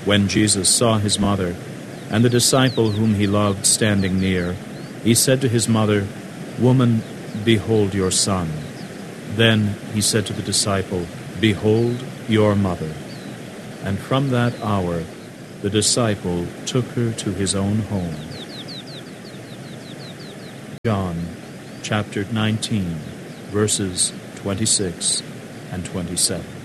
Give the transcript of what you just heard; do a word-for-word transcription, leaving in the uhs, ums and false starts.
When Jesus saw his mother and the disciple whom he loved standing near, he said to his mother, "Woman, behold your son." Then he said to the disciple, "Behold your mother." And from that hour the disciple took her to his own home. John chapter nineteen, verses twenty-six and twenty-seven.